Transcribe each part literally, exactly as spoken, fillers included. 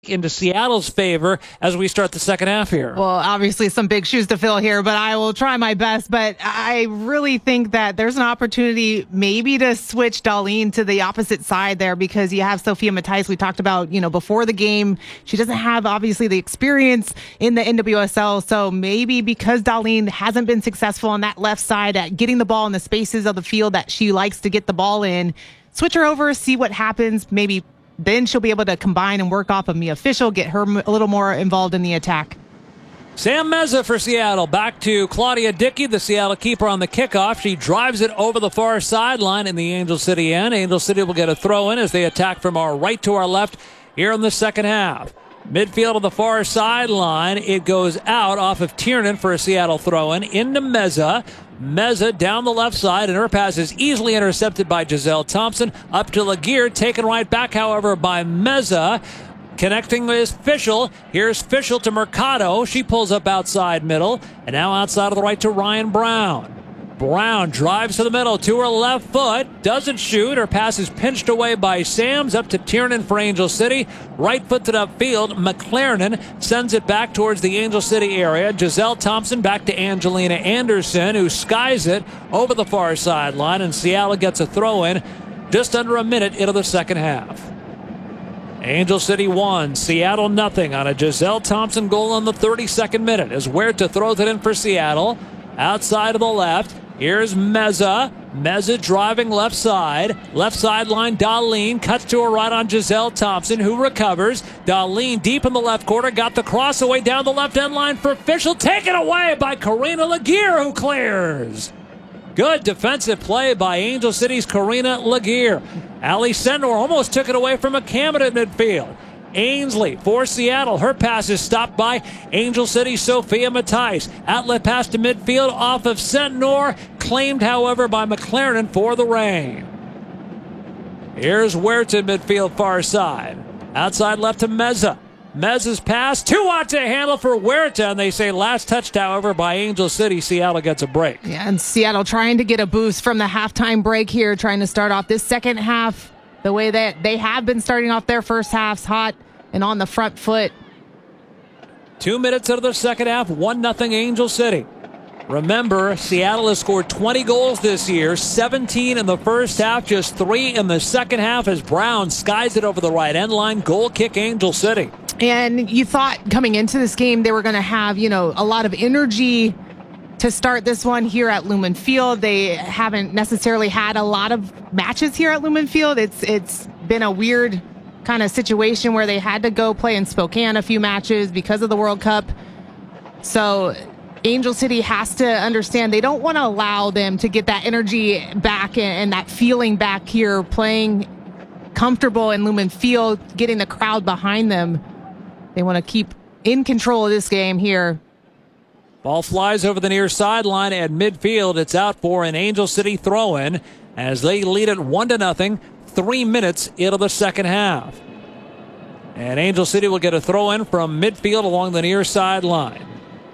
into Seattle's favor as we start the second half here? Well, obviously some big shoes to fill here, but I will try my best. But I really think that there's an opportunity maybe to switch Darlene to the opposite side there, because you have Sophia Matthijs. We talked about, you know, before the game. She doesn't have obviously the experience in the N W S L. So maybe because Darlene hasn't been successful on that left side at getting the ball in the spaces of the field that she likes to get the ball in, switch her over, see what happens. Maybe then she'll be able to combine and work off of Mia Fishel, get her a little more involved in the attack. Sam Meza for Seattle. Back to Claudia Dickey, the Seattle keeper, on the kickoff. She drives it over the far sideline in the Angel City end. Angel City will get a throw in as they attack from our right to our left here in the second half. Midfield of the far sideline. It goes out off of Tiernan for a Seattle throw in into Meza. Meza down the left side, and her pass is easily intercepted by Giselle Thompson. Up to Laguerre, taken right back, however, by Meza. Connecting with Fishel. Here's Fishel to Mercado. She pulls up outside middle, and now outside of the right to Ryan Brown. Brown drives to the middle to her left foot. Doesn't shoot. Her pass is pinched away by Sams. Up to Tiernan for Angel City. Right footed upfield. McLaren sends it back towards the Angel City area. Giselle Thompson back to Angelina Anderson, who skies it over the far sideline. And Seattle gets a throw in just under a minute into the second half. Angel City one, Seattle nothing on a Giselle Thompson goal in the thirty-second minute as Huerta throws it in for Seattle. Outside of the left. Here's Meza. Meza driving left side. Left sideline, Darlene cuts to her right on Giselle Thompson, who recovers. Darlene deep in the left corner. Got the cross away down the left end line for Fishel. Taken away by Karina Laguerre, who clears. Good defensive play by Angel City's Karina Laguerre. Ali Sendor almost took it away from a Cameron at midfield. Ainsley for Seattle. Her pass is stopped by Angel City Sophia Matthijs. Outlet pass to midfield off of Sentnor. Claimed, however, by McLaren for the Reign. Here's Huerta in midfield far side. Outside left to Meza. Meza's pass. Two out to handle for Huerta. And they say last touched, however, by Angel City. Seattle gets a break. Yeah, and Seattle trying to get a boost from the halftime break here, trying to start off this second half the way that they have been starting off their first halves, hot and on the front foot. Two minutes out of the second half, one nothing Angel City. Remember, Seattle has scored twenty goals this year, seventeen in the first half, just three in the second half as Brown skies it over the right end line. Goal kick Angel City. And you thought coming into this game they were going to have, you know, a lot of energy to start this one here at Lumen Field. They haven't necessarily had a lot of matches here at Lumen Field. It's it's been a weird kind of situation where they had to go play in Spokane a few matches because of the World Cup. So Angel City has to understand they don't want to allow them to get that energy back and, and that feeling back here, playing comfortable in Lumen Field, getting the crowd behind them. They want to keep in control of this game here. Ball flies over the near sideline at midfield. It's out for an Angel City throw-in as they lead it one to nothing. Three minutes into the second half. And Angel City will get a throw-in from midfield along the near sideline.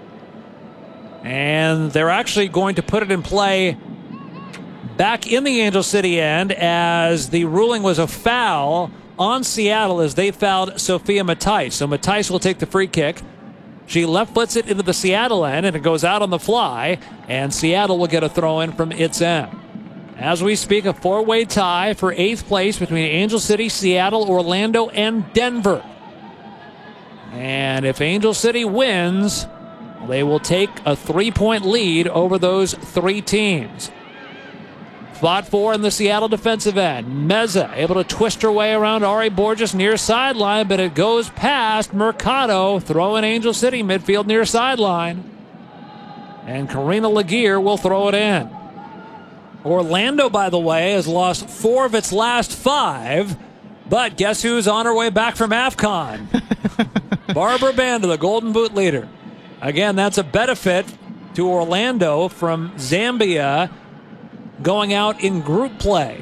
And they're actually going to put it in play back in the Angel City end as the ruling was a foul on Seattle as they fouled Sophia Matthijs. So Matthijs will take the free kick. She left foots it into the Seattle end, and it goes out on the fly, and Seattle will get a throw-in from its end. As we speak, a four-way tie for eighth place between Angel City, Seattle, Orlando, and Denver. And if Angel City wins, they will take a three-point lead over those three teams. Spot four in the Seattle defensive end. Meza able to twist her way around Ari Borges near sideline, but it goes past Mercado. Throw in Angel City midfield near sideline. And Karina Laguerre will throw it in. Orlando, by the way, has lost four of its last five. But guess who's on her way back from AFCON? Barbara Banda, the Golden Boot leader. Again, that's a benefit to Orlando from Zambia going out in group play.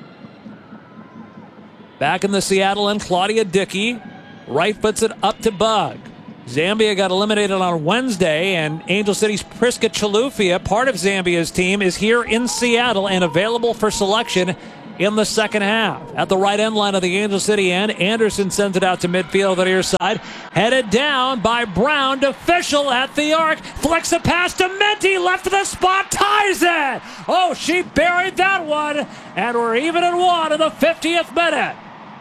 Back in the Seattle end, Claudia Dickey right foots it up to Bug. Zambia got eliminated on Wednesday, and Angel City's Priska Chalufia, part of Zambia's team, is here in Seattle and available for selection in the second half. At the right end line of the Angel City end, Anderson sends it out to midfield on the near side. Headed down by Brown to Fischel at the arc. Flicks a pass to Menti. Left of the spot. Ties it. Oh, she buried that one. And we're even at one in the fiftieth minute.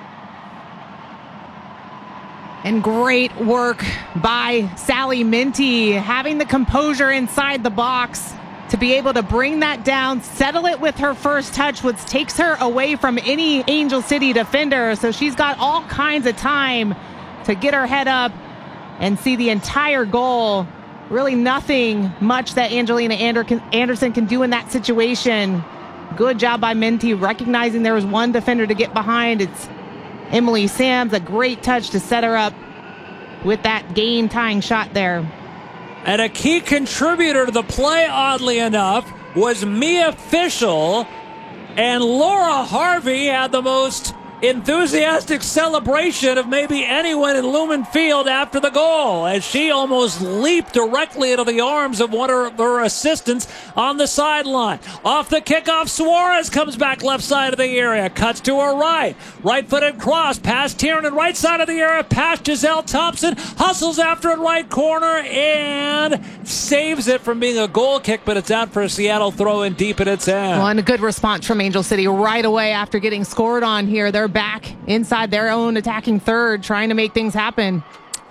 And great work by Sally Menti, having the composure inside the box to be able to bring that down, settle it with her first touch, which takes her away from any Angel City defender. So she's got all kinds of time to get her head up and see the entire goal. Really nothing much that Angelina Anderson can do in that situation. Good job by Menti, recognizing there was one defender to get behind. It's Emily Sams, a great touch to set her up with that game-tying shot there. And a key contributor to the play, oddly enough, was Mia Fischel. And Laura Harvey had the most enthusiastic celebration of maybe anyone in Lumen Field after the goal, as she almost leaped directly into the arms of one of her assistants on the sideline. Off the kickoff, Suarez comes back left side of the area, cuts to her right. Right-footed cross, past Tiernan, right side of the area, past Giselle Thompson, hustles after it right corner, and saves it from being a goal kick, but it's out for a Seattle throw-in deep at its end. Well, and a good response from Angel City right away after getting scored on here. They're back inside their own attacking third, trying to make things happen.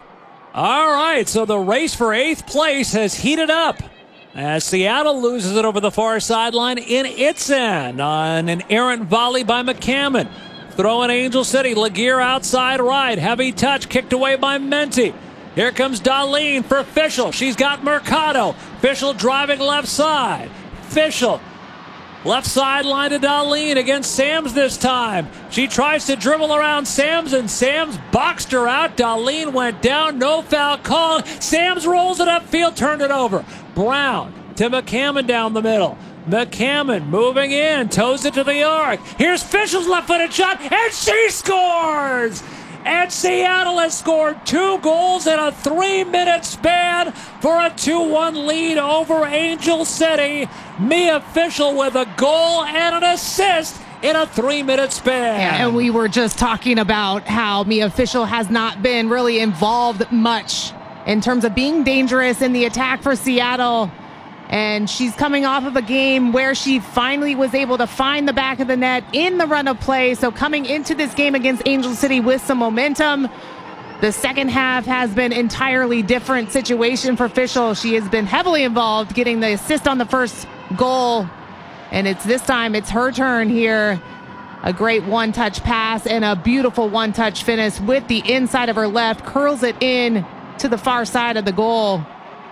All right, so the race for eighth place has heated up as Seattle loses it over the far sideline in its end on an errant volley by McCammon. Throwing Angel City, Laguerre outside right, heavy touch kicked away by Menti. Here comes Darlene for Fischel. She's got Mercado. Fischel driving left side. Fischel left sideline to Darlene against Sams this time. She tries to dribble around Sams, and Sams boxed her out. Darlene went down, no foul call. Sams rolls it upfield, turned it over. Brown to McCammon down the middle. McCammon moving in, toes it to the arc. Here's Fischel's left-footed shot, and she scores! And Seattle has scored two goals in a three-minute span for a two one lead over Angel City. Mia Fischel with a goal and an assist in a three-minute span. Yeah, and we were just talking about how Mia Fischel has not been really involved much in terms of being dangerous in the attack for Seattle. And she's coming off of a game where she finally was able to find the back of the net in the run of play. So coming into this game against Angel City with some momentum, the second half has been entirely different situation for Fischel. She has been heavily involved, getting the assist on the first goal. And it's this time, it's her turn here. A great one-touch pass and a beautiful one-touch finish with the inside of her left, curls it in to the far side of the goal.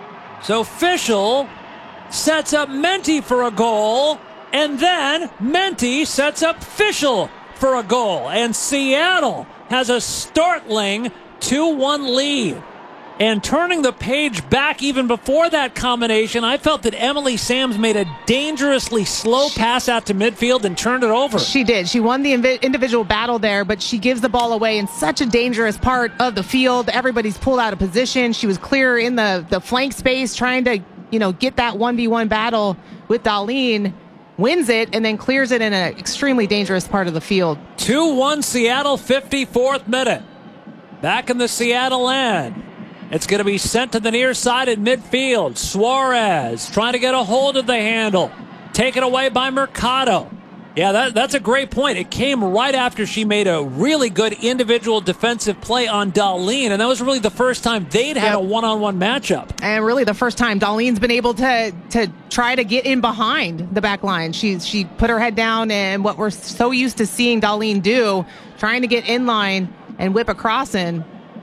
So Fischel sets up Menti for a goal, and then Menti sets up Fischel for a goal. And Seattle has a startling two one lead. And turning the page back even before that combination, I felt that Emily Sams made a dangerously slow pass out to midfield and turned it over. She did. She won the inv- individual battle there, but she gives the ball away in such a dangerous part of the field. Everybody's pulled out of position. She was clear in the, the flank space, trying to, you know, get that one v one battle with Darlene. Wins it and then clears it in an extremely dangerous part of the field. two one Seattle, fifty-fourth minute. Back in the Seattle end. It's going to be sent to the near side in midfield. Suarez trying to get a hold of the handle. Taken away by Mercado. Yeah, that, that's a great point. It came right after she made a really good individual defensive play on Darlene, and that was really the first time they'd had yep. a one-on-one matchup. And really the first time Darlene's been able to to try to get in behind the back line. She, she put her head down, and what we're so used to seeing Darlene do, trying to get in line and whip a cross in.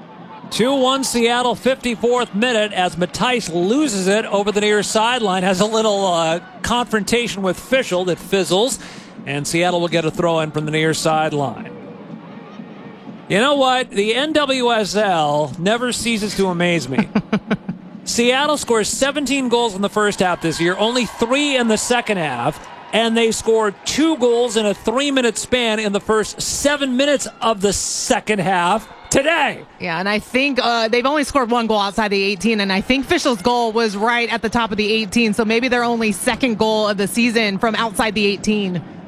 two one Seattle, fifty-fourth minute, as Matthijs loses it over the near sideline. Has a little uh, confrontation with Fischel that fizzles, and Seattle will get a throw in from the near sideline. You know what? The N W S L never ceases to amaze me. Seattle scores seventeen goals in the first half this year, only three in the second half, and they scored two goals in a three-minute span in the first seven minutes of the second half today. Yeah, and I think uh, they've only scored one goal outside the eighteen, and I think Fischel's goal was right at the top of the eighteen, so maybe their only second goal of the season from outside the eighteen.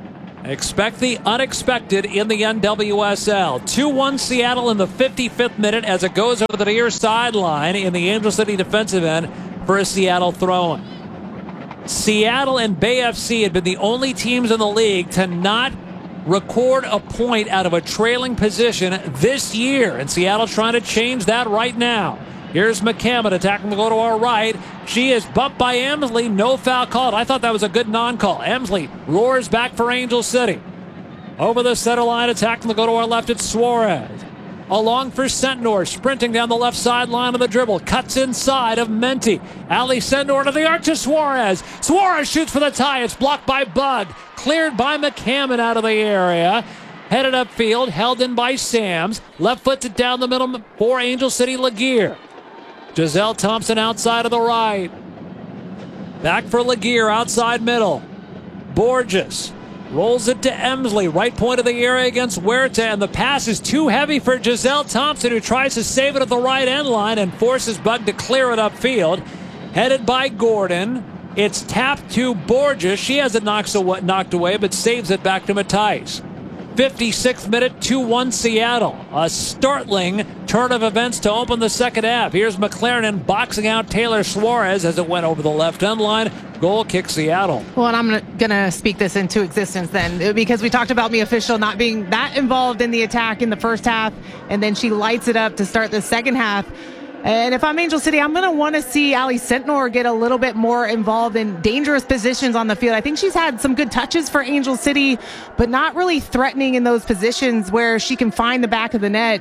Expect the unexpected in the N W S L. two one Seattle in the fifty-fifth minute as it goes over the near sideline in the Angel City defensive end for a Seattle throw-in. Seattle and Bay F C had been the only teams in the league to not record a point out of a trailing position this year, and Seattle's trying to change that right now. Here's McCammon attacking to go to our right. She is bumped by Emsley. No foul called. I thought that was a good non-call. Emsley roars back for Angel City. Over the center line, attacking to go to our left. It's Suarez. Along for Sentnor, sprinting down the left sideline of the dribble. Cuts inside of Menti. Ali Sentnor to the arc to Suarez. Suarez shoots for the tie. It's blocked by Bug. Cleared by McCammon out of the area. Headed upfield, held in by Sams. Left foots it down the middle for Angel City Laguerre. Giselle Thompson outside of the right. Back for Laguerre outside middle. Borges rolls it to Emsley. Right point of the area against Huerta. And the pass is too heavy for Giselle Thompson, who tries to save it at the right end line and forces Bug to clear it upfield. Headed by Gordon. It's tapped to Borges. She has it knocked away, but saves it back to Matthijs. fifty-sixth minute, two one Seattle. A startling turn of events to open the second half. Here's McLaren boxing out Taylor Suarez as it went over the left end line. Goal kick Seattle. Well, and I'm going to speak this into existence then, because we talked about Mia Fishel not being that involved in the attack in the first half, and then she lights it up to start the second half. And if I'm Angel City, I'm going to want to see Ali Sentnor get a little bit more involved in dangerous positions on the field. I think she's had some good touches for Angel City, but not really threatening in those positions where she can find the back of the net.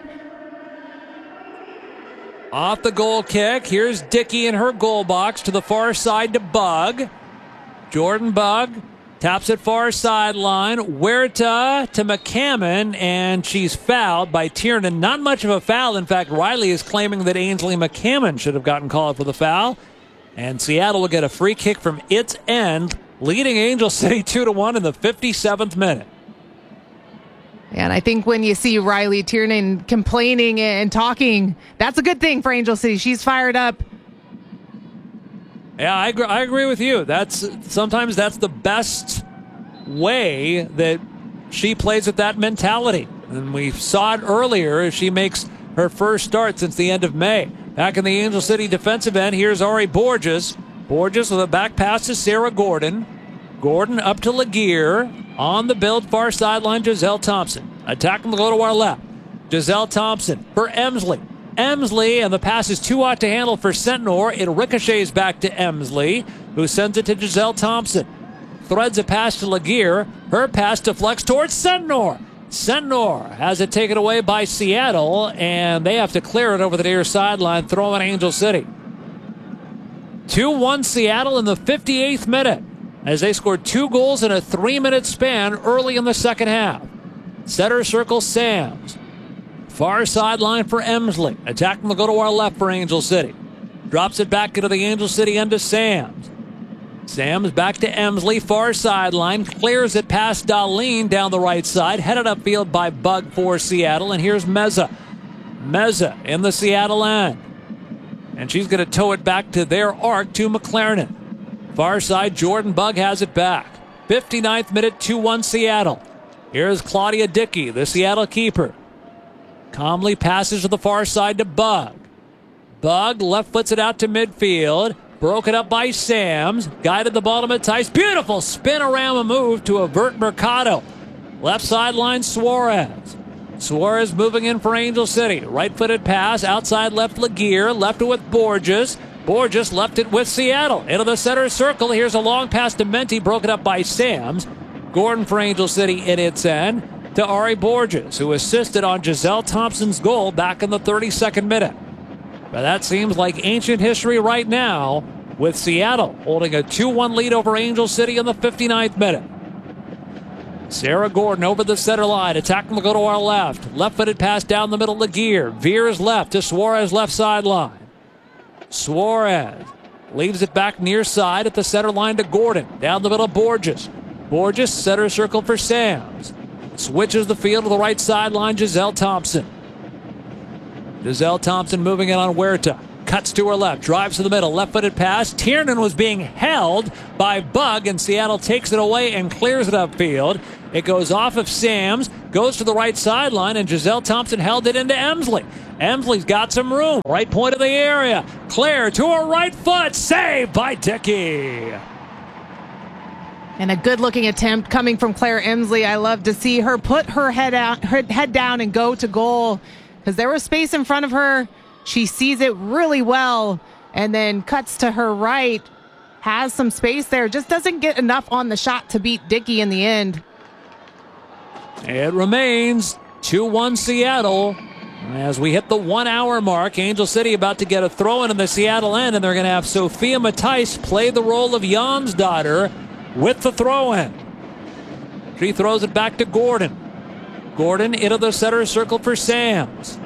Off the goal kick, here's Dickey in her goal box to the far side to Bug. Jordan Bug taps it far sideline. Huerta to McCammon, and she's fouled by Tiernan. Not much of a foul. In fact, Riley is claiming that Ainsley McCammon should have gotten called for the foul. And Seattle will get a free kick from its end, leading Angel City two to one in the fifty-seventh minute. And I think when you see Riley Tiernan complaining and talking, that's a good thing for Angel City. She's fired up. Yeah, I agree, I agree with you. That's sometimes that's the best way that she plays with that mentality. And we saw it earlier as she makes her first start since the end of May. Back in the Angel City defensive end, here's Ari Borges. Borges with a back pass to Sarah Gordon. Gordon up to Laguerre. On the build, far sideline, Giselle Thompson. Attacking to go to our left. Giselle Thompson for Emsley. Emsley, and the pass is too hot to handle for Sentnor. It ricochets back to Emsley, who sends it to Giselle Thompson. Threads a pass to Laguerre. Her pass deflects towards Sentnor. Sentnor has it taken away by Seattle, and they have to clear it over the near sideline, throwing Angel City. two one Seattle in the fifty-eighth minute, as they scored two goals in a three-minute span early in the second half. Center circle Sams. Far sideline for Emsley. Attacking to go to our left for Angel City. Drops it back into the Angel City end to Sams. Sams back to Emsley. Far sideline. Clears it past Darlene down the right side. Headed upfield by Bug for Seattle. And here's Meza. Meza in the Seattle end. And she's going to tow it back to their arc to McLaren. Far side, Jordan Bug has it back. fifty-ninth minute, two one Seattle. Here's Claudia Dickey, the Seattle keeper. Calmly passes to the far side to Bug. Bug left foots it out to midfield. Broken up by Sams. Guided the ball to Matthijs. Beautiful spin around a move to avert Mercado. Left sideline Suarez. Suarez moving in for Angel City. Right-footed pass. Outside left Laguerre. Left it with Borges. Borges left it with Seattle. Into the center circle. Here's a long pass to Menti. Broken up by Sams. Gordon for Angel City in its end to Ari Borges, who assisted on Giselle Thompson's goal back in the thirty-second minute. But that seems like ancient history right now, with Seattle holding a two one lead over Angel City in the fifty-ninth minute. Sarah Gordon over the center line, attacking to go to our left. Left-footed pass down the middle, Laguerre. Veers left to Suarez left sideline. Suarez leaves it back near side at the center line to Gordon. Down the middle, Borges. Borges, center circle for Sams. Switches the field to the right sideline, Giselle Thompson. Giselle Thompson moving in on Huerta. Cuts to her left, drives to the middle, left-footed pass. Tiernan was being held by Bug, and Seattle takes it away and clears it upfield. It goes off of Sams, goes to the right sideline, and Giselle Thompson held it into Emsley. Emsley's got some room. Right point of the area. Claire to her right foot. Saved by Dickey. And a good-looking attempt coming from Claire Emsley. I love to see her put her head out, her head down and go to goal because there was space in front of her. She sees it really well and then cuts to her right. Has some space there. Just doesn't get enough on the shot to beat Dickey in the end. It remains two one Seattle. As we hit the one-hour mark, Angel City about to get a throw-in in the Seattle end, and they're going to have Sophia Matthijs play the role of Jan's daughter with the throw-in. She throws it back to Gordon. Gordon into the center circle for Sams.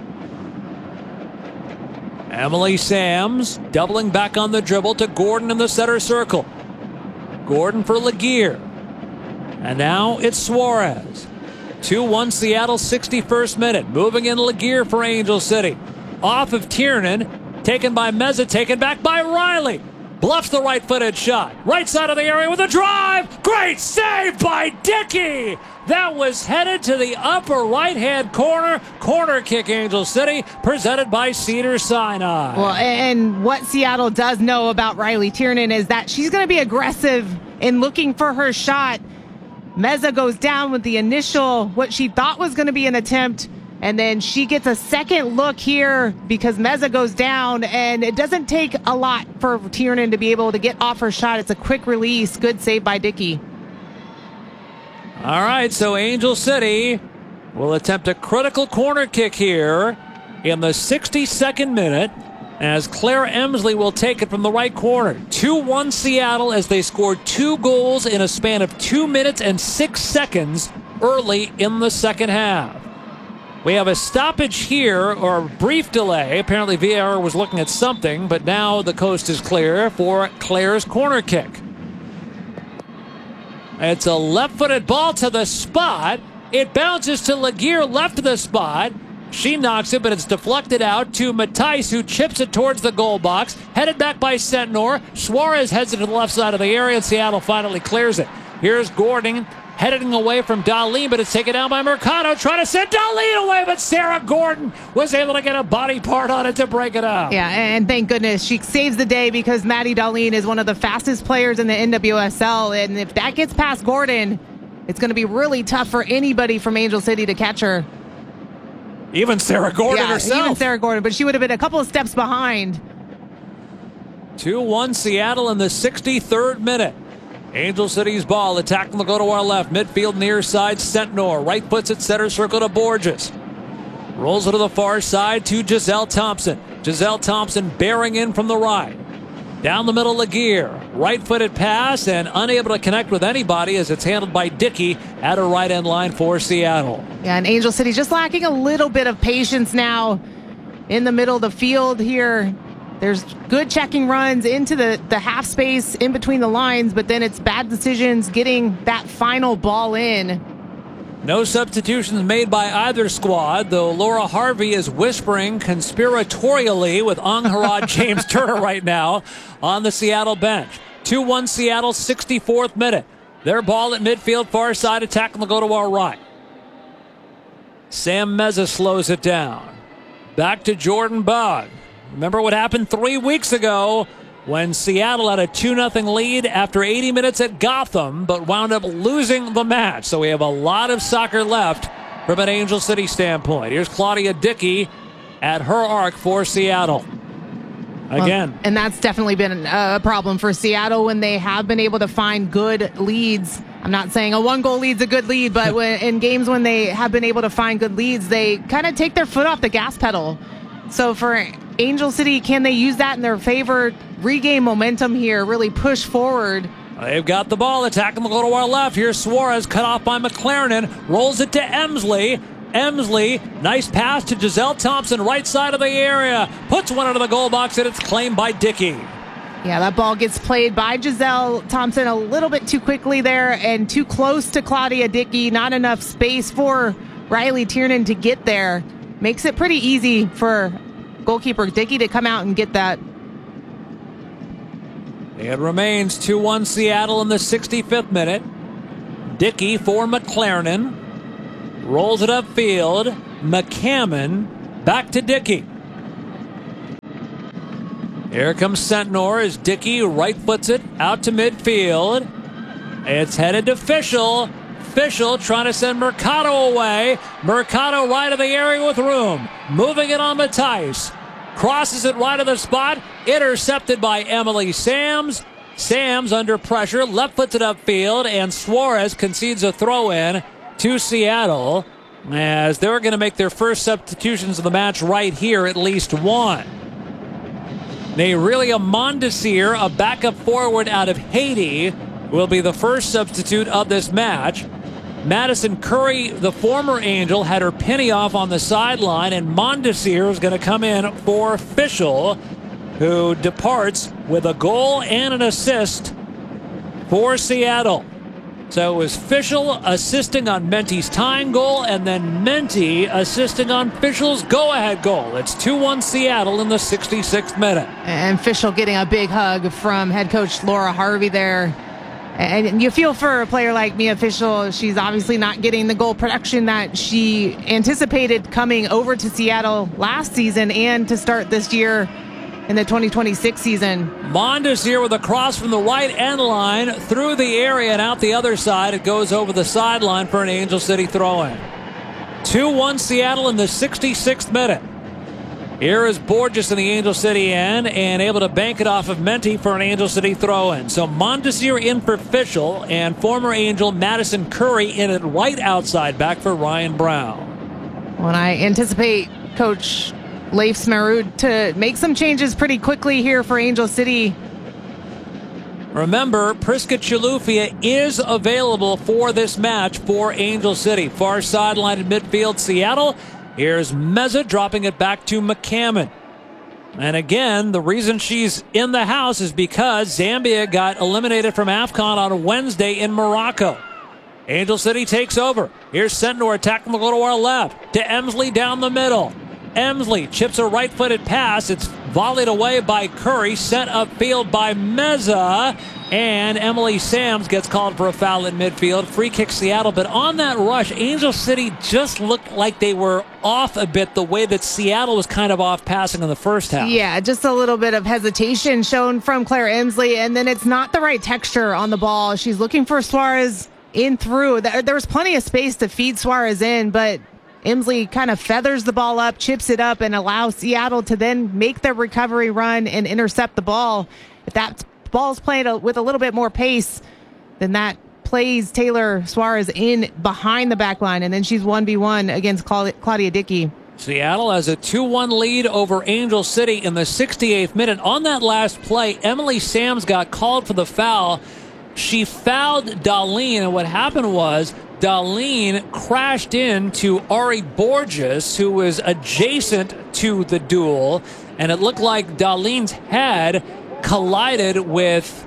Emily Sams doubling back on the dribble to Gordon in the center circle. Gordon for Laguerre. And now it's Suarez. two one Seattle, sixty-first minute. Moving in Laguerre for Angel City. Off of Tiernan. Taken by Meza. Taken back by Riley. Bluffs the right-footed shot. Right side of the area with a drive. Great save by Dickey. That was headed to the upper right-hand corner. Corner kick, Angel City, presented by Cedars-Sinai. Well, and what Seattle does know about Riley Tiernan is that she's going to be aggressive in looking for her shot. Meza goes down with the initial, what she thought was going to be an attempt, and then she gets a second look here because Meza goes down, and it doesn't take a lot for Tiernan to be able to get off her shot. It's a quick release. Good save by Dickey. All right, so Angel City will attempt a critical corner kick here in the sixty-second minute as Claire Emsley will take it from the right corner. two one Seattle as they scored two goals in a span of two minutes and six seconds early in the second half. We have a stoppage here, or a brief delay. Apparently V A R was looking at something, but now the coast is clear for Claire's corner kick. It's a left-footed ball to the spot. It bounces to Laguerre left of the spot. She knocks it, but it's deflected out to Matthijs, who chips it towards the goal box. Headed back by Sentnor. Suarez heads it to the left side of the area, and Seattle finally clears it. Here's Gordon heading away from Darlene, but it's taken down by Mercado. Trying to send Darlene away, but Sarah Gordon was able to get a body part on it to break it up. Yeah, and thank goodness she saves the day because Maddie Darlene is one of the fastest players in the N W S L, and if that gets past Gordon, it's going to be really tough for anybody from Angel City to catch her. Even Sarah Gordon yeah, herself. Even Sarah Gordon, but she would have been a couple of steps behind. two one Seattle in the sixty-third minute. Angel City's ball. Attacking will go to our left. Midfield near side. Sentnor. Right puts it center circle to Borges. Rolls it to the far side to Giselle Thompson. Giselle Thompson bearing in from the right. Down the middle, Laguerre. Right-footed pass and unable to connect with anybody as it's handled by Dickey at a right-end line for Seattle. Yeah, and Angel City just lacking a little bit of patience now in the middle of the field here. There's good checking runs into the, the half space in between the lines, but then it's bad decisions getting that final ball in. No substitutions made by either squad, though Laura Harvey is whispering conspiratorially with Angharad James Turner right now on the Seattle bench. two one Seattle, sixty-fourth minute. Their ball at midfield, far side, attacking will go to our right. Sam Meza slows it down. Back to Jordan Bugg. Remember what happened three weeks ago when Seattle had a two nothing lead after eighty minutes at Gotham, but wound up losing the match. So we have a lot of soccer left from an Angel City standpoint. Here's Claudia Dickey at her arc for Seattle. Again. Well, and that's definitely been a problem for Seattle when they have been able to find good leads. I'm not saying a one-goal lead's a good lead, but when, in games when they have been able to find good leads, they kind of take their foot off the gas pedal. So for Angel City, can they use that in their favor, regain momentum here, really push forward? They've got the ball. Attacking the go to our left. Here's Suarez, cut off by McLaren. Rolls it to Emsley. Emsley, nice pass to Giselle Thompson, right side of the area. Puts one into the goal box, and it's claimed by Dickey. Yeah, that ball gets played by Giselle Thompson a little bit too quickly there and too close to Claudia Dickey. Not enough space for Riley Tiernan to get there. Makes it pretty easy for goalkeeper Dickey to come out and get that. It remains two one Seattle in the sixty-fifth minute. Dickey for McLaren. Rolls it upfield. McCammon back to Dickey. Here comes Sentnor as Dickey right foots it out to midfield. It's headed to Fischel. Fischel trying to send Mercado away. Mercado right of the area with room. Moving it on Matthijs. Crosses it right of the spot. Intercepted by Emily Sams. Sams under pressure. Left foots it upfield. And Suarez concedes a throw in to Seattle, as they're going to make their first substitutions of the match right here, at least one. Nerelia Mondesir, a backup forward out of Haiti, will be the first substitute of this match. Madison Curry, the former Angel, had her penny off on the sideline, and Mondesir is going to come in for Fischel, who departs with a goal and an assist for Seattle. So it was Fischel assisting on Menti's tying goal, and then Menti assisting on Fischel's go-ahead goal. It's two one Seattle in the sixty-sixth minute. And Fischel getting a big hug from head coach Laura Harvey there. And you feel for a player like Mia Fischel. She's obviously not getting the goal production that she anticipated coming over to Seattle last season and to start this year in the twenty twenty-six season. Mondesir with a cross from the right end line through the area and out the other side. It goes over the sideline for an Angel City throw-in. two one Seattle in the sixty-sixth minute. Here is Borges in the Angel City end and able to bank it off of Menti for an Angel City throw-in. So Mondesir in for Fischel, and former Angel Madison Curry in at right outside back for Ryan Brown. When I anticipate Coach Leif Smarud to make some changes pretty quickly here for Angel City. Remember, Priska Chilufya is available for this match for Angel City. Far sideline in midfield, Seattle. Here's Meza dropping it back to McCammon. And again, the reason she's in the house is because Zambia got eliminated from AFCON on Wednesday in Morocco. Angel City takes over. Here's Sentnor attacking the go to our left. To Emsley down the middle. Emsley chips a right-footed pass. It's volleyed away by Curry, sent upfield by Meza, and Emily Sams gets called for a foul in midfield. Free kick Seattle, but on that rush, Angel City just looked like they were off a bit the way that Seattle was kind of off passing in the first half. Yeah, just a little bit of hesitation shown from Claire Emsley, and then it's not the right texture on the ball. She's looking for Suarez in through. There was plenty of space to feed Suarez in, but Emsley kind of feathers the ball up, chips it up, and allows Seattle to then make their recovery run and intercept the ball. If that ball's played with a little bit more pace, then that plays Taylor Suarez in behind the back line, and then she's one v one against Claudia Dickey. Seattle has a two one lead over Angel City in the sixty-eighth minute. On that last play, Emily Sams got called for the foul. She fouled Darlene, and what happened was Darlene crashed into Ari Borges, who was adjacent to the duel, and it looked like Darlene's head collided with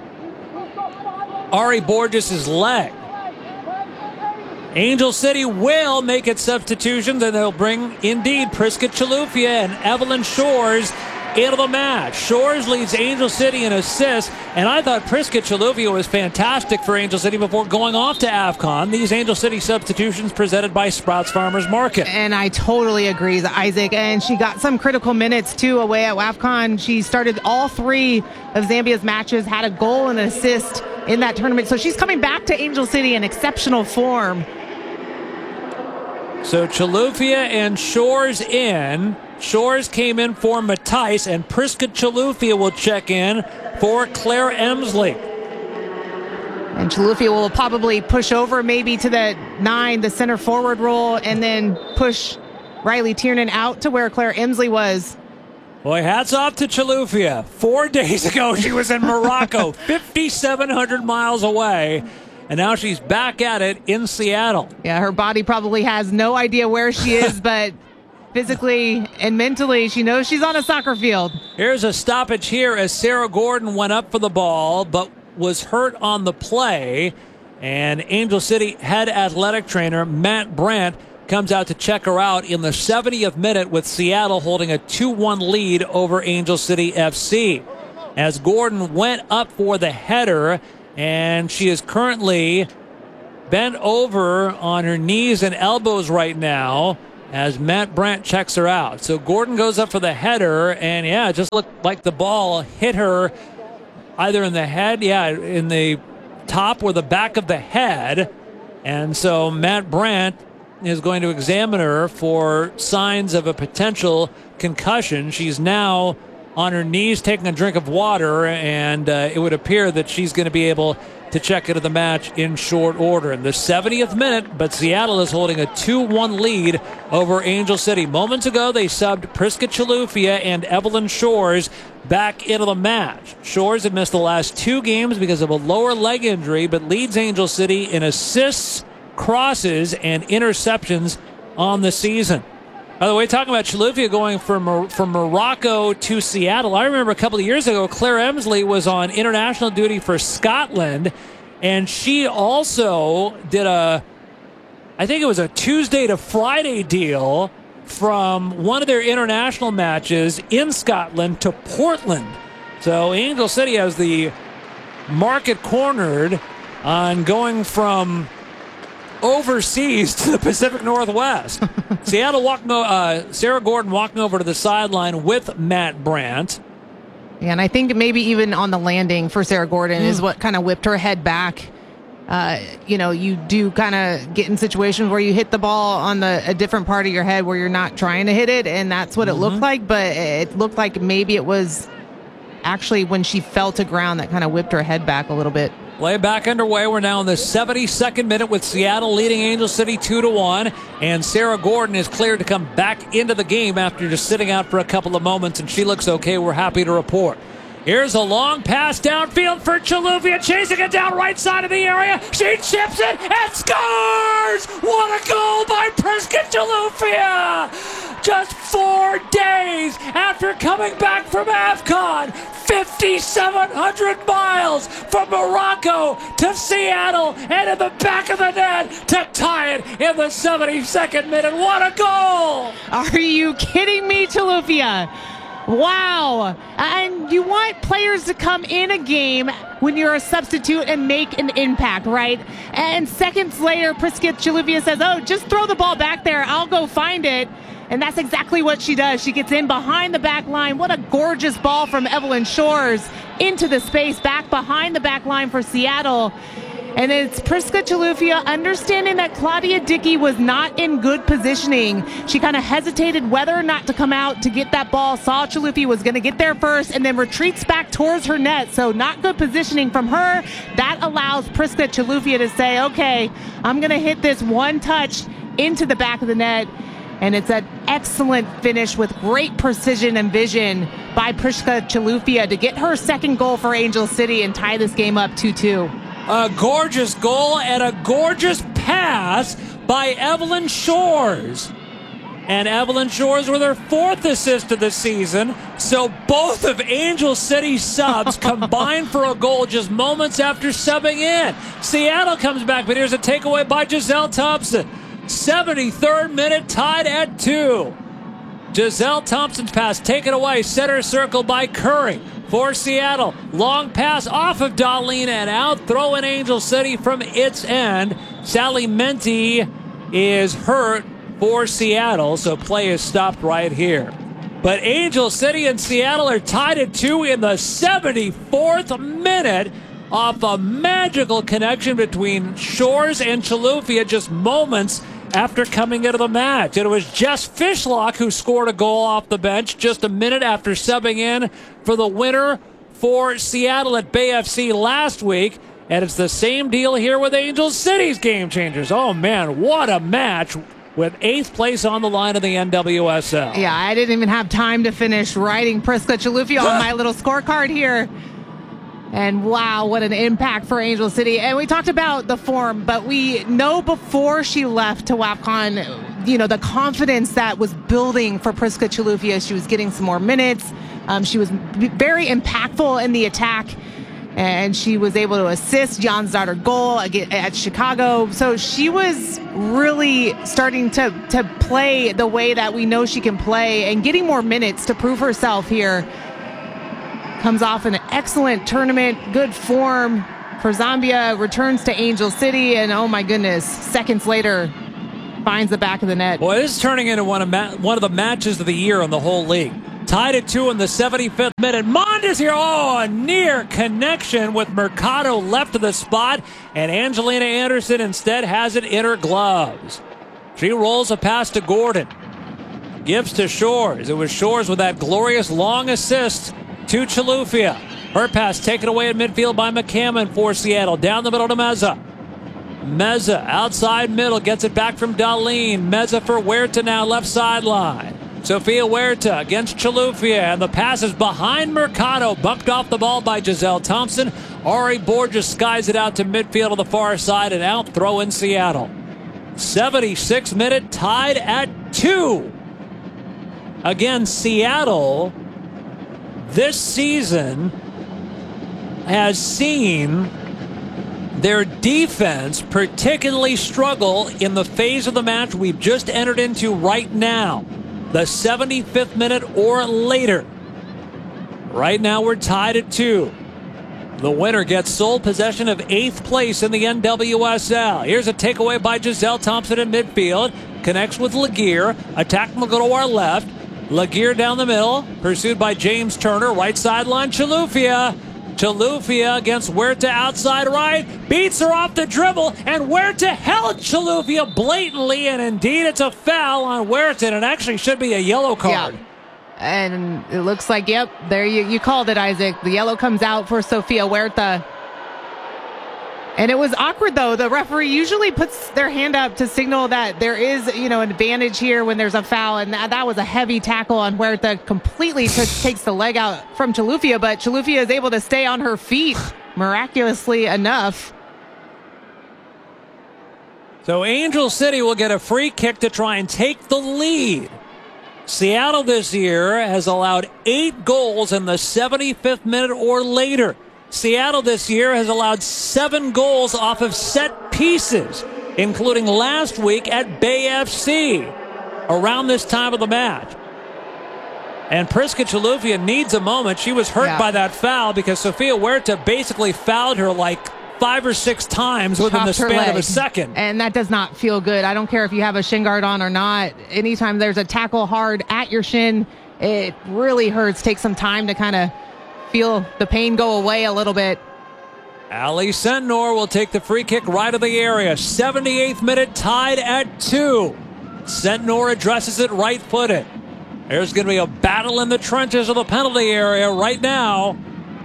Ari Borges' leg. Angel City will make its substitutions, and they'll bring, indeed, Priska Chilufya and Evelyn Shores into the match. Shores leads Angel City in assists, and I thought Priska Chilufya was fantastic for Angel City before going off to AFCON. These Angel City substitutions presented by Sprouts Farmers Market. And I totally agree, Isaac. And she got some critical minutes, too, away at AFCON. She started all three of Zambia's matches, had a goal and an assist in that tournament. So she's coming back to Angel City in exceptional form. So Chilufya and Shores in. Shores came in for Matthijs, and Priska Chilufya will check in for Claire Emsley. And Chilufya will probably push over maybe to the nine, the center forward role, and then push Riley Tiernan out to where Claire Emsley was. Boy, hats off to Chilufya. Four days ago, she was in Morocco, fifty-seven hundred miles away. And now she's back at it in Seattle. Yeah, her body probably has no idea where she is, but physically and mentally, she knows she's on a soccer field. Here's a stoppage here as Sarah Gordon went up for the ball, but was hurt on the play. And Angel City head athletic trainer Matt Brandt comes out to check her out in the seventieth minute, with Seattle holding a two one lead over Angel City F C. As Gordon went up for the header, and she is currently bent over on her knees and elbows right now as Matt Brandt checks her out. So Gordon goes up for the header, and yeah, it just looked like the ball hit her either in the head, yeah, in the top or the back of the head. And so Matt Brandt is going to examine her for signs of a potential concussion. She's now on her knees taking a drink of water, and uh, it would appear that she's going to be able to check into the match in short order. In the seventieth minute, but Seattle is holding a two one lead over Angel City. Moments ago, they subbed Priska Chilufya and Evelyn Shores back into the match. Shores had missed the last two games because of a lower leg injury, but leads Angel City in assists, crosses, and interceptions on the season. By the way, talking about Chilufya going from, from Morocco to Seattle, I remember a couple of years ago, Claire Emsley was on international duty for Scotland, and she also did a, I think it was a Tuesday to Friday deal from one of their international matches in Scotland to Portland. So Angel City has the market cornered on going from overseas to the Pacific Northwest. Seattle walking, uh, Sarah Gordon walking over to the sideline with Matt Brandt. Yeah, and I think maybe even on the landing for Sarah Gordon mm. is what kind of whipped her head back. Uh, you know, you do kind of get in situations where you hit the ball on the a different part of your head where you're not trying to hit it, and that's what mm-hmm. it looked like. But it looked like maybe it was actually when she fell to ground that kind of whipped her head back a little bit. Play back underway. We're now in the seventy-second minute with Seattle leading Angel City two to one, and Sarah Gordon is cleared to come back into the game after just sitting out for a couple of moments, and she looks okay. We're happy to report. Here's a long pass downfield for Chilufya, chasing it down right side of the area. She chips it and scores! What a goal by Priska Chilufya! Just four days after coming back from AFCON, fifty-seven hundred miles from Morocco to Seattle and in the back of the net to tie it in the seventy-second minute. What a goal! Are you kidding me, Chilufya? Wow. And you want players to come in a game when you're a substitute and make an impact, right? And seconds later, Priska Chilufya says, oh, just throw the ball back there. I'll go find it. And that's exactly what she does. She gets in behind the back line. What a gorgeous ball from Evelyn Shores into the space back behind the back line for Seattle. And it's Priska Chilufya understanding that Claudia Dickey was not in good positioning. She kind of hesitated whether or not to come out to get that ball, saw Chilufya was going to get there first, and then retreats back towards her net. So not good positioning from her. That allows Priska Chilufya to say, okay, I'm going to hit this one touch into the back of the net. And it's an excellent finish with great precision and vision by Priska Chilufya to get her second goal for Angel City and tie this game up two two. A gorgeous goal and a gorgeous pass by Evelyn Shores. And Evelyn Shores with her fourth assist of the season. So both of Angel City's subs combined for a goal just moments after subbing in. Seattle comes back, but here's a takeaway by Giselle Thompson. seventy-third minute, tied at two. Giselle Thompson's pass taken away, center circle by Curry for Seattle. Long pass off of Darlene and out, throw in Angel City from its end. Sally Menti is hurt for Seattle, so play is stopped right here. But Angel City and Seattle are tied at two in the seventy-fourth minute off a magical connection between Shores and Chilufya just moments after coming into the match. And it was Jess Fishlock who scored a goal off the bench just a minute after subbing in for the winner for Seattle at Bay F C last week. And it's the same deal here with Angel City's Game Changers. Oh, man, what a match with eighth place on the line in the N W S L. Yeah, I didn't even have time to finish writing Priska Chilufya on my little scorecard here. And wow, what an impact for Angel City. And we talked about the form, but we know before she left to WAFCON, you know, the confidence that was building for Priska Chilufya. She was getting some more minutes. Um, she was very impactful in the attack. And she was able to assist Jan's daughter goal at Chicago. So she was really starting to, to play the way that we know she can play and getting more minutes to prove herself here. Comes off an excellent tournament, good form, for Zambia, returns to Angel City, and oh my goodness, seconds later, finds the back of the net. Boy, this is turning into one of ma- one of the matches of the year in the whole league. Tied at two in the seventy-fifth minute. Mondes here. Oh, a near connection with Mercado left of the spot, and Angelina Anderson instead has it in her gloves. She rolls a pass to Gordon. Gives to Shores. It was Shores with that glorious long assist to Chilufya. Her pass taken away at midfield by McCammon for Seattle. Down the middle to Meza. Meza outside middle gets it back from Darlene. Meza for Huerta now left sideline. Sofia Huerta against Chilufya, and the pass is behind Mercado. Bumped off the ball by Giselle Thompson. Ari Borges skies it out to midfield on the far side, and out throw in Seattle. seventy-sixth minute, tied at two. Again, Seattle this season has seen their defense particularly struggle in the phase of the match we've just entered into right now. The seventy-fifth minute or later. Right now we're tied at two. The winner gets sole possession of eighth place in the N W S L. Here's a takeaway by Giselle Thompson in midfield. Connects with Laguerre. Attack will go to our left. Laguerre down the middle. Pursued by James Turner. Right sideline, Chilufya. Chilufya against Huerta outside right. Beats her off the dribble, and Huerta held Chilufya blatantly, and indeed it's a foul on Huerta, and it actually should be a yellow card. Yeah. And it looks like, yep, there you, you called it, Isaac. The yellow comes out for Sofia Huerta. And it was awkward, though. The referee usually puts their hand up to signal that there is, you know, an advantage here when there's a foul. And that, that was a heavy tackle on Huerta. Completely t- takes the leg out from Chilufya, but Chilufya is able to stay on her feet, miraculously enough. So Angel City will get a free kick to try and take the lead. Seattle this year has allowed eight goals in the seventy-fifth minute or later. Seattle this year has allowed seven goals off of set pieces, including last week at Bay F C, around this time of the match. And Prisca Chilufya needs a moment. She was hurt yeah. by that foul because Sofia Huerta basically fouled her like five or six times within Chopped the span of a second. And that does not feel good. I don't care if you have a shin guard on or not. Anytime there's a tackle hard at your shin, it really hurts. Take some time to kind of feel the pain go away a little bit. Ali Sentnor will take the free kick right of the area. seventy-eighth minute, tied at two. Sentnor addresses it right-footed. There's going to be a battle in the trenches of the penalty area right now.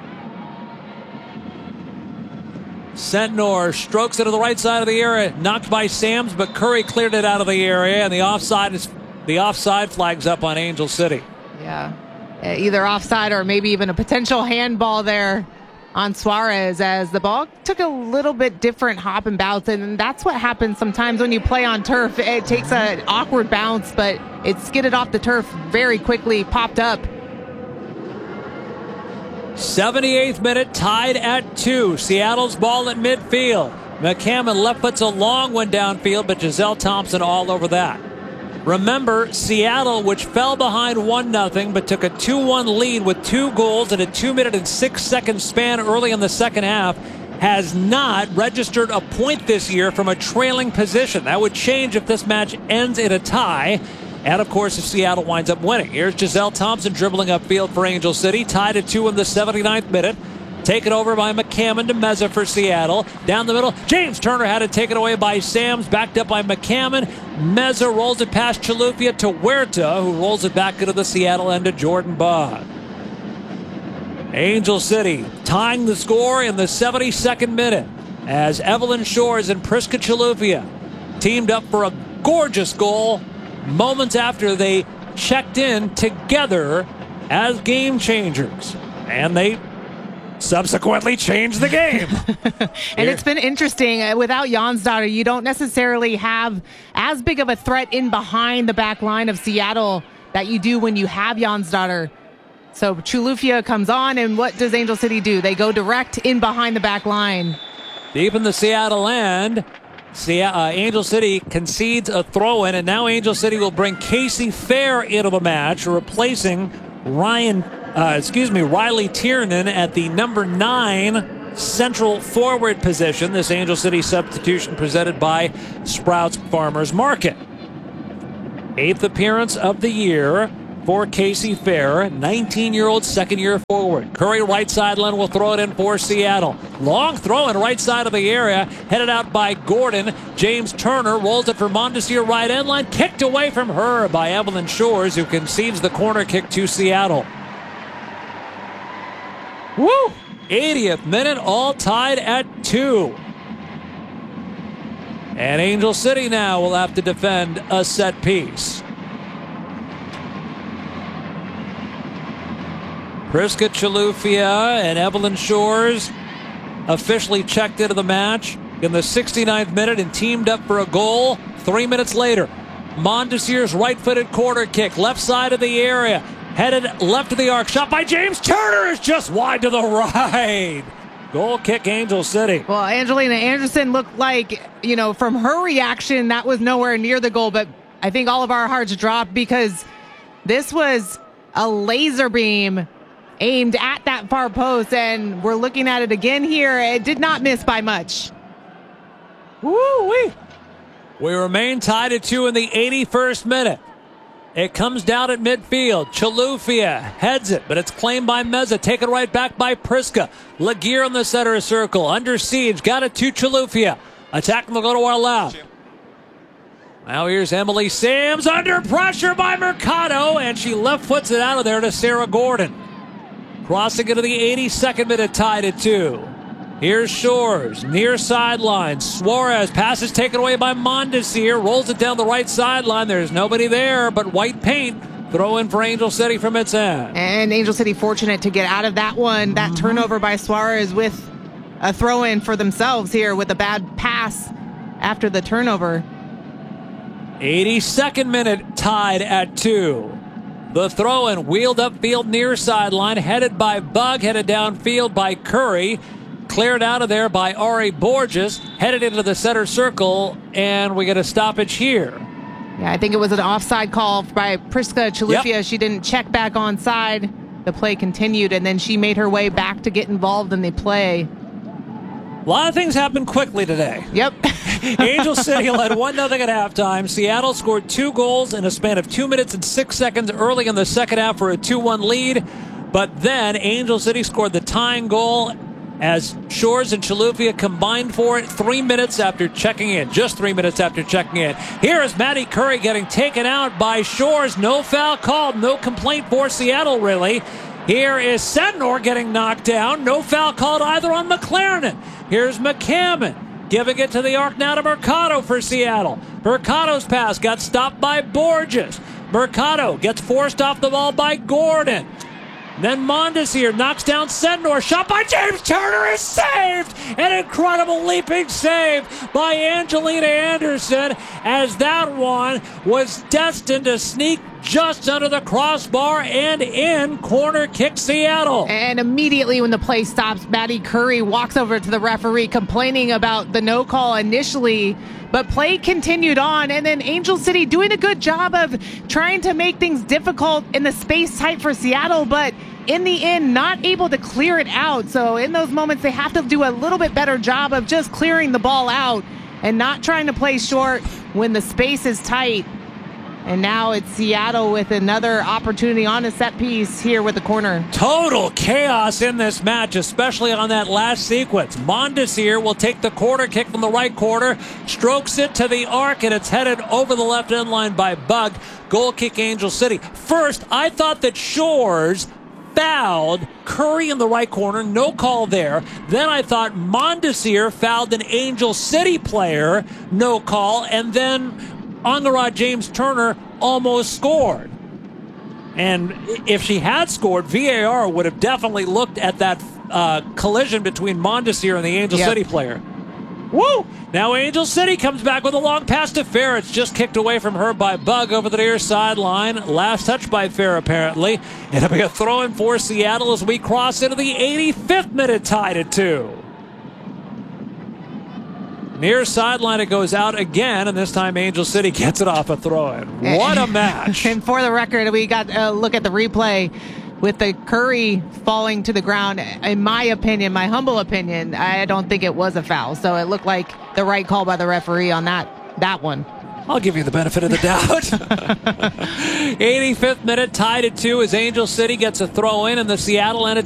Sentnor strokes it to the right side of the area, knocked by Sams, but Curry cleared it out of the area, and the offside is the offside flags up on Angel City. Yeah, either offside or maybe even a potential handball there on Suarez, as the ball took a little bit different hop and bounce, and that's what happens sometimes when you play on turf. It takes an awkward bounce, but it skidded off the turf very quickly, popped up. seventy-eighth minute, tied at two. Seattle's ball at midfield. McCammon left puts a long one downfield, but Giselle Thompson all over that. Remember, Seattle, which fell behind one nothing, but took a two one lead with two goals in a two minute and six second span early in the second half, has not registered a point this year from a trailing position. That would change if this match ends in a tie. And, of course, if Seattle winds up winning. Here's Giselle Thompson dribbling upfield for Angel City. Tied at two in the seventy-ninth minute. Taken over by McCammon to Meza for Seattle. Down the middle, James Turner had it taken away by Sams. Backed up by McCammon. Meza rolls it past Chilufya to Huerta, who rolls it back into the Seattle end to Jordan Bogg. Angel City tying the score in the seventy-second minute as Evelyn Shores and Prisca Chilufya teamed up for a gorgeous goal moments after they checked in together as game changers. And they subsequently changed the game. And Here. It's been interesting. Uh, without Jonsdottir, you don't necessarily have as big of a threat in behind the back line of Seattle that you do when you have Jonsdottir. So Chilufya comes on, and what does Angel City do? They go direct in behind the back line. Deep in the Seattle end, Se- uh, Angel City concedes a throw-in, and now Angel City will bring Casey Fair into the match, replacing Ryan, uh, excuse me, Riley Tiernan at the number nine central forward position. This Angel City substitution presented by Sprouts Farmers Market. Eighth appearance of the year for Casey Fair, nineteen-year-old second-year forward. Curry right sideline will throw it in for Seattle. Long throw in right side of the area, headed out by Gordon. James Turner rolls it for Mondesir right end line, kicked away from her by Evelyn Shores, who concedes the corner kick to Seattle. Woo! eightieth minute, all tied at two. And Angel City now will have to defend a set piece. Priska Chilufya and Evelyn Shores officially checked into the match in the sixty-ninth minute and teamed up for a goal. Three minutes later, Mondesir's right-footed corner kick, left side of the area, headed left of the arc, shot by James Turner is just wide to the right. Goal kick, Angel City. Well, Angelina Anderson looked like, you know, from her reaction, that was nowhere near the goal, but I think all of our hearts dropped because this was a laser beam aimed at that far post, and we're looking at it again here. It did not miss by much. Woo-wee. We remain tied at two in the eighty-first minute. It comes down at midfield. Chilufya heads it, but it's claimed by Meza. Taken right back by Priska. Laguerre in the center circle. Under siege. Got it to Chilufya. Attacking will go to our left. Now here's Emily Sams under pressure by Mercado, and she left foots it out of there to Sarah Gordon. Crossing into the eighty-second minute, tied at two. Here's Shores, near sideline. Suarez, passes taken away by Mondesir, rolls it down the right sideline. There's nobody there but white paint. Throw in for Angel City from its end. And Angel City fortunate to get out of that one. That mm-hmm. turnover by Suarez with a throw in for themselves here with a bad pass after the turnover. eighty-second minute, tied at two. The throw-in wheeled upfield near sideline, headed by Bug, headed downfield by Curry. Cleared out of there by Ari Borges, headed into the center circle, and we get a stoppage here. Yeah, I think it was an offside call by Priska Chilufya. Yep. She didn't check back onside. The play continued, and then she made her way back to get involved in the play. A lot of things happened quickly today. Yep. Angel City led one nothing at halftime. Seattle scored two goals in a span of two minutes and six seconds early in the second half for a two one lead. But then Angel City scored the tying goal as Shores and Chilufya combined for it three minutes after checking in. Just three minutes after checking in. Here is Maddie Curry getting taken out by Shores. No foul called. No complaint for Seattle, really. Here is Sednor getting knocked down. No foul called either on McLaren. Here's McCammon giving it to the arc now to Mercado for Seattle. Mercado's pass got stopped by Borges. Mercado gets forced off the ball by Gordon. Then Mondesir knocks down Sednor. Shot by James Turner is saved. An incredible leaping save by Angelina Anderson, as that one was destined to sneak just under the crossbar and in. Corner kick Seattle. And immediately when the play stops, Maddie Curry walks over to the referee complaining about the no call initially. But play continued on, and then Angel City doing a good job of trying to make things difficult in the space tight for Seattle, but in the end, not able to clear it out. So in those moments, they have to do a little bit better job of just clearing the ball out and not trying to play short when the space is tight. And now it's Seattle with another opportunity on a set piece here with the corner. Total chaos in this match, especially on that last sequence. Mondesir will take the corner kick from the right corner, strokes it to the arc, and it's headed over the left end line by Bug. Goal kick Angel City. First, I thought that Shores fouled Curry in the right corner, no call there. Then I thought Mondesir fouled an Angel City player, no call, and then Angarad James Turner almost scored. And if she had scored, V A R would have definitely looked at that uh, collision between Mondesir and the Angel yep. City player. Woo! Now Angel City comes back with a long pass to Fair. It's just kicked away from her by Bug over the near sideline. Last touch by Fair, apparently. It'll be a throw-in for Seattle as we cross into the eighty-fifth minute, tied at two. Near sideline, it goes out again, and this time Angel City gets it off a throw-in. What a match. And for the record, we got a look at the replay. with the Curry falling to the ground, in my opinion, my humble opinion, I don't think it was a foul. So it looked like the right call by the referee on that that one. I'll give you the benefit of the doubt. eighty-fifth minute, tied at two as Angel City gets a throw in, and the Seattle Entertainment